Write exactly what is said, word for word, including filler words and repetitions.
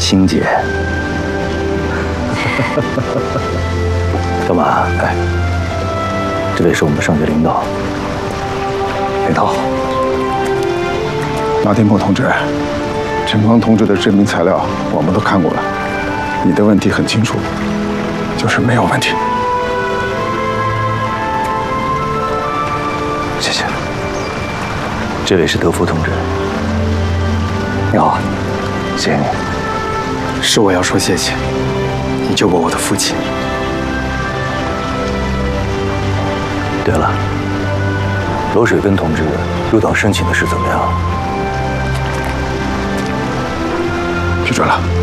欣姐。干嘛？哎，这位是我们上级领导。领导， 马天波同志，陈光同志的证明材料我们都看过了，你的问题很清楚，就是没有问题。 谢谢。这位是德福同志。你好，谢谢你。 是我要说谢谢，你救过我的父亲。 对了，罗水根同志入党申请的事怎么样？ 批准了。